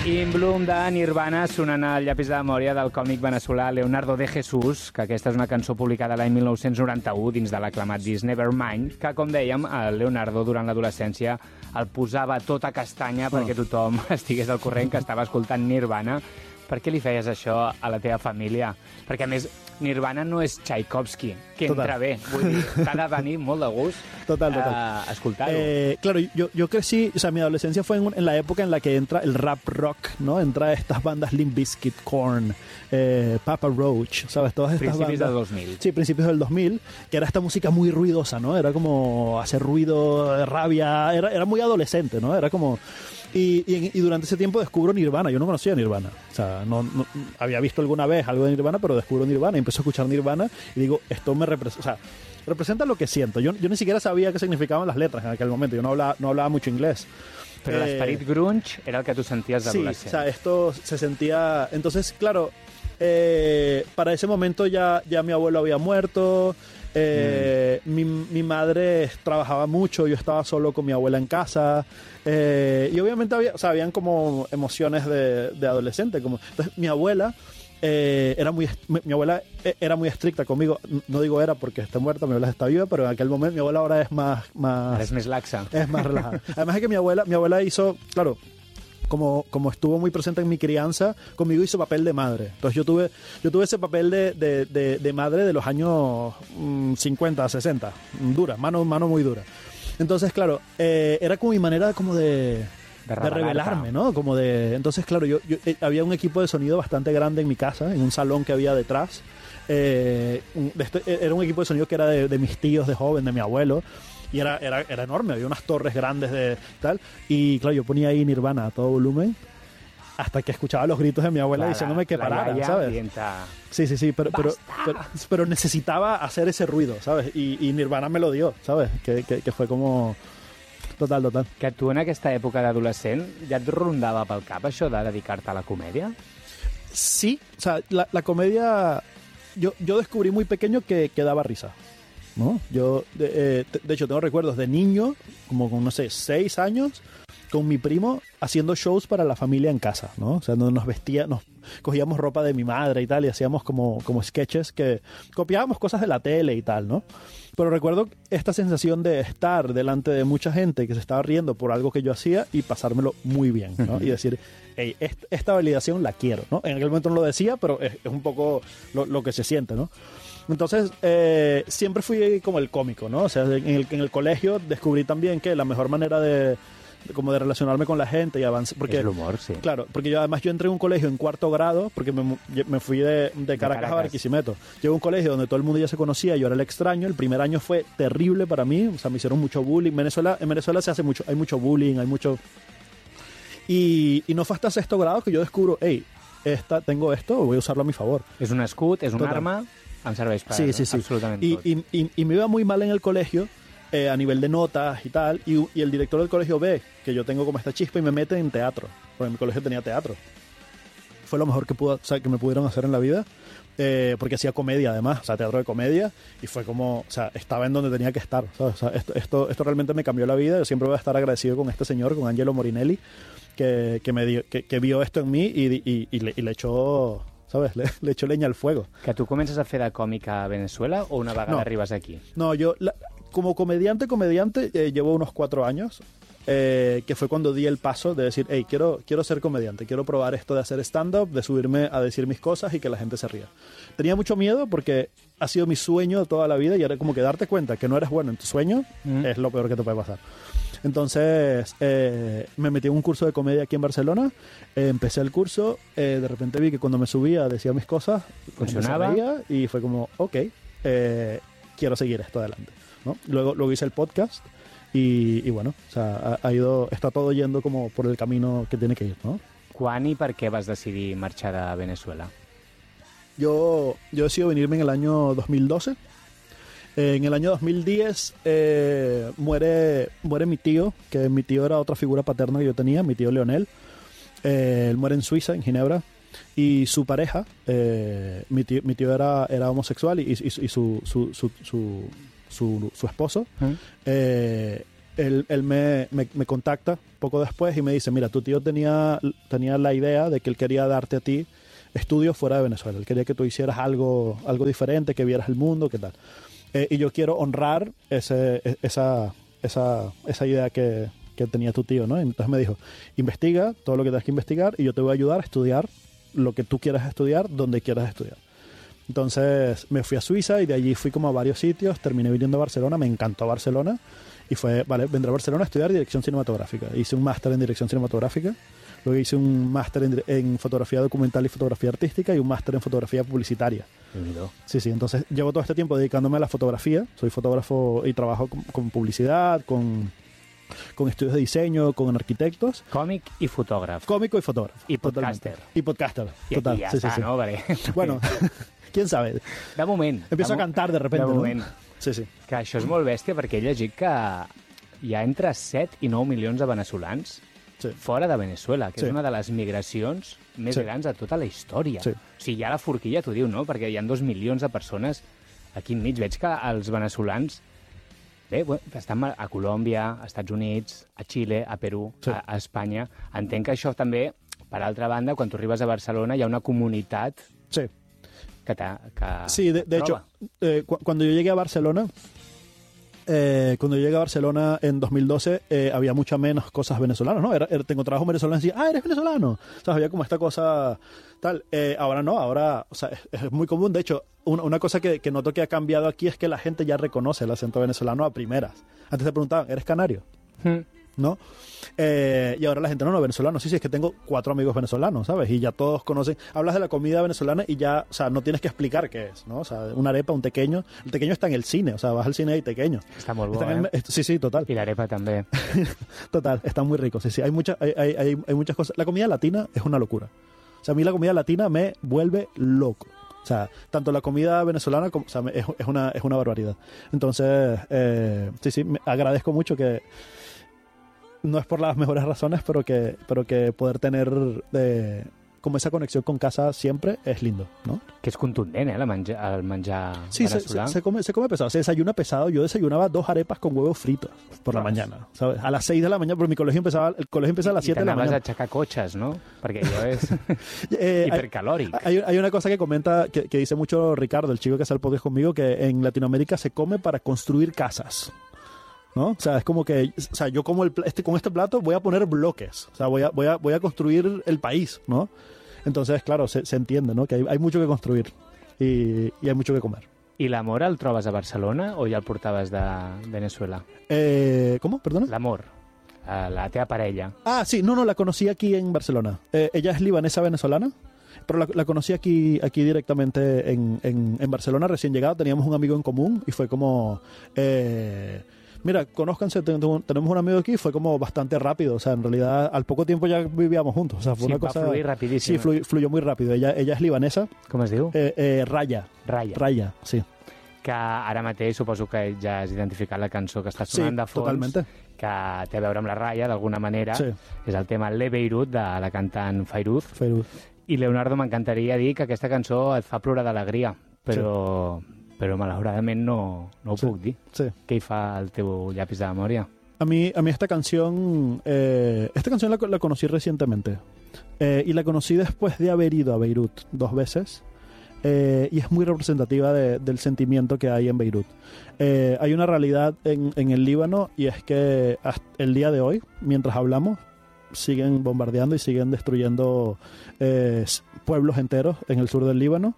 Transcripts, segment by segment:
In Bloom de Nirvana sonant al llapis de memòria del còmic veneçolà Leonardo de Jesús, que aquesta és una cançó publicada l'any 1991 dins de l'aclamat disc Nevermind, que, com dèiem, el Leonardo durant l'adolescència el posava tota castanya perquè tothom estigués al corrent que estava escoltant Nirvana. Per què li feies això a la teva família? Perquè, a més, Nirvana no és Tchaikovsky, que entra bé. Vull dir, t'ha de venir molt de gust escoltar-ho. Claro, yo crecí, o sea, mi adolescencia fue en la época en la que entra el rap rock, ¿no? Entra estas bandas Limp Bizkit, Korn, Papa Roach, ¿sabes? Todas estas principios bandas. Del 2000. Sí, principios del 2000, que era esta música muy ruidosa, ¿no? Era como hacer ruido, rabia, era muy adolescente, ¿no? Era como... Y durante ese tiempo descubro Nirvana. Yo no conocía Nirvana. O sea, no había visto alguna vez algo de Nirvana, pero descubro Nirvana y empiezo a escuchar Nirvana y digo, esto me representa, o sea, representa lo que siento. Yo ni siquiera sabía qué significaban las letras en aquel momento. Yo no hablaba mucho inglés. Pero l'esperit grunge era el que tú sentías de adolescente. Sí, o sea, esto se sentía... Entonces, claro, para ese momento ya mi abuelo había muerto... mi madre trabajaba mucho, yo estaba solo con mi abuela en casa y obviamente habían como emociones de adolescente, como entonces mi abuela era muy estricta conmigo. No digo era porque está muerta, mi abuela está viva, pero en aquel momento mi abuela ahora es más es más laxa, es más relajada. Además es que mi abuela hizo, claro, como estuvo muy presente en mi crianza, conmigo hizo papel de madre. Entonces yo tuve ese papel de madre de los años 50, 60, dura, mano muy dura. Entonces, claro, era como mi manera como de revelarme, ¿no? Como entonces, claro, yo había un equipo de sonido bastante grande en mi casa, en un salón que había detrás. Era un equipo de sonido que era de mis tíos de joven, de mi abuelo. Y era enorme, había unas torres grandes de tal. Y claro, yo ponía ahí Nirvana a todo volumen hasta que escuchaba los gritos de mi abuela diciéndome que parara, ¿sabes? Sí, pero necesitaba hacer ese ruido, ¿sabes? Y Nirvana me lo dio, ¿sabes? Que fue como... Total. Que tu en aquesta època d'adolescent ja et rondava pel cap això de dedicar-te a la comèdia? Sí, o sea, la comedia... Yo descubrí muy pequeño que daba risa, ¿no? Yo, de hecho, tengo recuerdos de niño, como con, no sé, 6 años, con mi primo haciendo shows para la familia en casa, ¿no? O sea, nos cogíamos ropa de mi madre y tal, y hacíamos como sketches que copiábamos cosas de la tele y tal, ¿no? Pero recuerdo esta sensación de estar delante de mucha gente que se estaba riendo por algo que yo hacía y pasármelo muy bien, ¿no? Y decir, hey, esta validación la quiero, ¿no? En aquel momento no lo decía, pero es un poco lo que se siente, ¿no? Entonces, siempre fui como el cómico, ¿no? O sea, en el colegio descubrí también que la mejor manera de relacionarme con la gente y avanzar, porque es el humor, sí. Claro, porque yo entré en un colegio en 4º grado, porque me fui de Caracas a Barquisimeto. Llegué a un colegio donde todo el mundo ya se conocía, yo era el extraño. El primer año fue terrible para mí, o sea, me hicieron mucho bullying. En Venezuela se hace mucho, hay mucho bullying, hay mucho... Y no fue hasta 6º grado que yo descubro, hey, tengo esto, voy a usarlo a mi favor. És un escut, és un arma, em serveix per absolutament tot. Y me iba muy mal en el colegio, a nivel de notas y tal, y el director del colegio ve que yo tengo como esta chispa y me mete en teatro, porque en mi colegio tenía teatro. Fue lo mejor que me pudieron hacer en la vida, porque hacía comedia además, o sea, teatro de comedia, y fue como, o sea, estaba en donde tenía que estar, ¿sabes? O sea, esto realmente me cambió la vida. Yo siempre voy a estar agradecido con este señor, con Angelo Morinelli, que vio esto en mí y le echó... ¿Sabes? Le echó leña al fuego. Que tu comences a fer de còmica a Venezuela o una vegada arribes aquí? No, yo como comediante llevo unos 4 años, que fue cuando di el paso de decir, hey, quiero ser comediante, quiero probar esto de hacer stand-up, de subirme a decir mis cosas y que la gente se ría. Tenía mucho miedo porque ha sido mi sueño toda la vida y era como que darte cuenta que no eres bueno en tu sueño es lo peor que te puede pasar. Entonces me metí en un curso de comedia aquí en Barcelona, empecé el curso, de repente vi que cuando me subía decía mis cosas, funcionaba y fue como, ok, quiero seguir esto adelante, ¿no? Luego hice el podcast y bueno, o sea, está todo yendo como por el camino que tiene que ir, ¿no? Quan i per què vas decidir marxar de Venezuela? Yo decidí venirme en el año 2012. En el año 2010 muere mi tío, que mi tío era otra figura paterna que yo tenía, mi tío Leonel. Él muere en Suiza, en Ginebra, y su pareja, mi tío era homosexual y su esposo, él me contacta poco después y me dice, mira, tu tío tenía la idea de que él quería darte a ti estudios fuera de Venezuela. Él quería que tú hicieras algo diferente, que vieras el mundo, qué tal. Y yo quiero honrar esa idea que tenía tu tío, ¿no? Entonces me dijo, investiga todo lo que tengas que investigar y yo te voy a ayudar a estudiar lo que tú quieras estudiar, donde quieras estudiar. Entonces me fui a Suiza y de allí fui como a varios sitios, terminé viniendo a Barcelona, me encantó Barcelona y fue, vale, vendré a Barcelona a estudiar dirección cinematográfica. Hice un máster en dirección cinematográfica, luego hice un máster en fotografía documental y fotografía artística y un máster en fotografía publicitaria. Sí, entonces llevo todo este tiempo dedicándome a la fotografía, soy fotógrafo y trabajo con publicidad, con estudios de diseño, con arquitectos. Còmic i fotògraf. Cómico y fotógrafo. I podcaster. Y podcaster, I total. aquí ja Sí, està, sí, sí. no? Perquè... Bueno, quién sabe. De moment. Empiezo a cantar de repente, de ¿no? moment. Sí, sí. Que això és molt bèstia perquè he llegit que hi ha entre 7 i 9 milions de veneçolans Sí. fora de Venezuela, que Sí. és una de les migracions més Sí. grans de tota la història. Sí. O sigui, ja la forquilla t'ho diu, no? Perquè hi ha 2 milions de persones aquí enmig. Veig que els veneçolans estan a Colòmbia, a Estats Units, a Xile, a Perú, Sí. a Espanya. Entenc que això també, per altra banda, quan tu arribes a Barcelona hi ha una comunitat Sí. que Sí, de hecho, cuando yo llegué a Barcelona, en 2012, había muchas menos cosas venezolanas, ¿no? Te encontrabas un venezolano y decías, eres venezolano. O sea, había como esta cosa tal. Ahora no, ahora, o sea, es muy común. De hecho, una cosa que noto que ha cambiado aquí es que la gente ya reconoce el acento venezolano a primeras. Antes te preguntaban, ¿eres canario? ¿No? Y ahora la gente, no, venezolano, sí, es que tengo 4 amigos venezolanos, ¿sabes? Y ya todos conocen, hablas de la comida venezolana y ya, o sea, no tienes que explicar qué es, ¿no? O sea, una arepa, un tequeño, el tequeño está en el cine, o sea, vas al cine y tequeño. Està molt bo, Sí, total. I l'arepa també. Total, está muy rico, sí. Hay muchas cosas. La comida latina es una locura. O sea, a mí la comida latina me vuelve loco. O sea, tanto la comida venezolana como, o sea, es una barbaridad. Entonces, sí, me agradezco mucho que no es por las mejores razones, pero que poder tener como esa conexión con casa siempre es lindo, ¿no? Que és contundent, el menjar Sí, venezolà. se come pesado, se desayuna pesado. Yo desayunaba 2 arepas con huevos fritos por la mañana, ¿sabes? A las 6 de la mañana, porque el colegio empezaba a las 7 de la I t'anaves mañana. a aixecar cotxes, no? Perquè allò és hipercalòric. Hay una cosa que comenta, que dice mucho Ricardo, el chico que hace el podcast conmigo, que en Latinoamérica se come para construir casas, ¿no? O sea, es como que, o sea, yo como con este plato voy a poner bloques, o sea, voy a construir el país, ¿no? Entonces, claro, se entiende, ¿no? Que hay mucho que construir y hay mucho que comer. I l'amor el trobes a Barcelona o ja el portaves de Venezuela? ¿Cómo? Perdona. L'amor, la teva parella. Ah, sí, no, la conocí aquí en Barcelona. Ella es libanesa venezolana, pero la conocí aquí directamente en Barcelona, recién llegado. Teníamos un amigo en común y fue como... mira, conózcanse, tenemos un amigo aquí, fue como bastante rápido, o sea, en realidad al poco tiempo ya vivíamos juntos, o sea, fue una cosa... va fluir rapidíssim. Sí, fluyó muy rápido. Ella es libanesa. Com es diu? Raya. Raya. Sí. Que ara mateix suposo que ja has identificat la cançó que està sonant de fons, totalmente. que té a veure amb la Raya, d'alguna manera. Sí. És el tema Le Beirut, de la cantant Fairuz. Fairuz. I, Leonardo, m'encantaria dir que aquesta cançó et fa plorar d'alegria, però malauradament no ho puc dir. Sí. Què hi fa el teu llapis de memòria? A mí esta canción la conocí recientemente y la conocí después de haber ido a Beirut 2 veces y es muy representativa del sentimiento que hay en Beirut. Hay una realidad en el Líbano y es que hasta el día de hoy, mientras hablamos, siguen bombardeando y siguen destruyendo pueblos enteros en el sur del Líbano.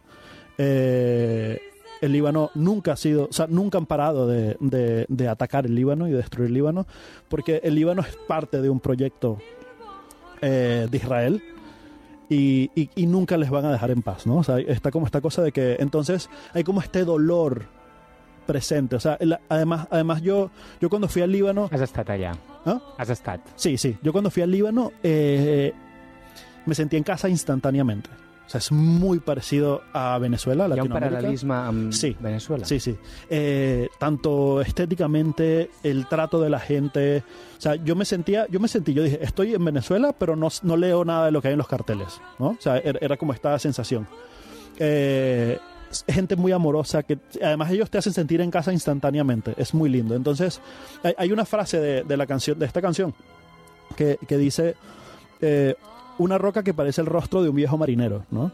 El Líbano nunca han parado de atacar el Líbano y de destruir el Líbano, porque el Líbano es parte de un proyecto de Israel y nunca les van a dejar en paz, ¿no? O sea, está como esta cosa de que entonces hay como este dolor presente. O sea, además yo cuando fui al Líbano... Has estat allà? ¿Ah? Has estat? Sí. Yo cuando fui al Líbano me sentí en casa instantáneamente. O sea, es muy parecido a Venezuela, Latinoamérica. Hi ha un paral·lelisme amb Venezuela? Sí. Tanto estéticamente, el trato de la gente. O sea, yo dije, estoy en Venezuela, pero no leo nada de lo que hay en los carteles, ¿no? O sea, era como esta sensación. gente muy amorosa, que además ellos te hacen sentir en casa instantáneamente. Es muy lindo. Entonces, hay una frase de la canción, de esta canción, que dice, una roca que parece el rostro de un viejo marinero, ¿no?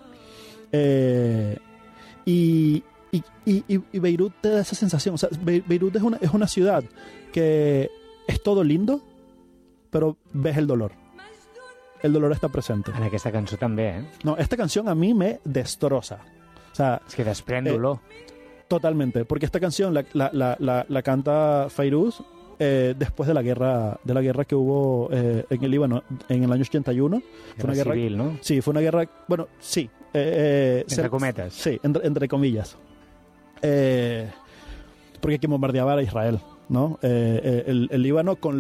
Y Beirut te da esa sensación. O sea, Beirut es una ciudad que es todo lindo, pero ves el dolor. El dolor está presente. En aquesta cançó també, eh? No, esta canción a mí me destroza. O sea, És que desprèn dolor. Totalmente, porque esta canción la canta Fairuz después de la guerra que hubo en el Líbano en el año 81. Fue una guerra civil, ¿no? Sí, fue una guerra, bueno, sí. Entre cometas. Sí, entre comillas. Porque que bombardeaba a Israel, ¿no? El Líbano con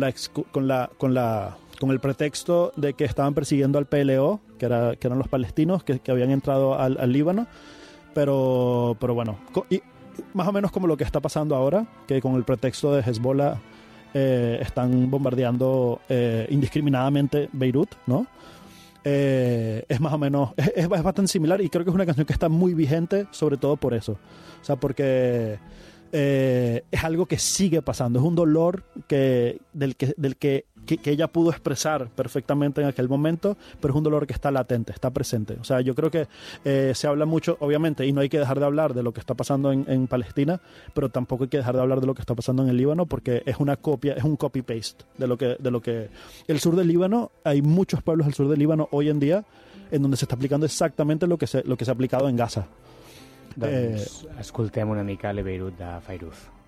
el pretexto de que estaban persiguiendo al PLO, que eran los palestinos que habían entrado al Líbano, pero bueno, y más o menos como lo que está pasando ahora, que con el pretexto de Hezbollah están bombardeando indiscriminadamente Beirut, ¿no? Es más o menos, es bastante similar, y creo que es una canción que está muy vigente, sobre todo por eso. O sea, porque es algo que sigue pasando, es un dolor del que ella pudo expresar perfectamente en aquel momento, pero es un dolor que está latente, está presente. O sea, yo creo que se habla mucho, obviamente, y no hay que dejar de hablar de lo que está pasando en Palestina, pero tampoco hay que dejar de hablar de lo que está pasando en el Líbano, porque es una copia, es un copy-paste de lo que el sur del Líbano. Hay muchos pueblos del sur del Líbano hoy en día en donde se está aplicando exactamente lo que se ha aplicado en Gaza. Doncs escoltem una mica Le Beirut de Fairuz.